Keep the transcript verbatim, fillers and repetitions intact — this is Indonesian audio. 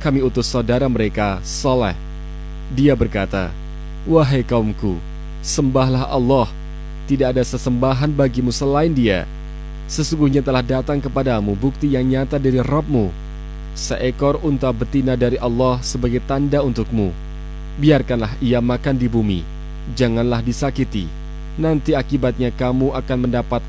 kami utus saudara mereka, Saleh. Dia berkata, wahai kaumku, sembahlah Allah, tidak ada sesembahan bagimu selain Dia. Sesungguhnya telah datang kepadamu bukti yang nyata dari Rabbmu, seekor unta betina dari Allah sebagai tanda untukmu. Biarkanlah ia makan di bumi, janganlah disakiti. Nanti akibatnya kamu akan mendapat